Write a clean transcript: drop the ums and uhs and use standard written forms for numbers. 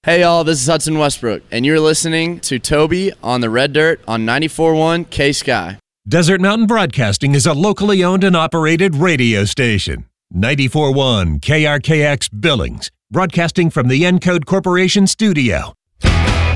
Hey y'all, this is Hudson Westbrook, and you're listening to Toby on the Red Dirt on 94.1 K-Sky. Desert Mountain Broadcasting is a locally owned and operated radio station. 94.1 KRKX Billings, broadcasting from the Encode Corporation studio.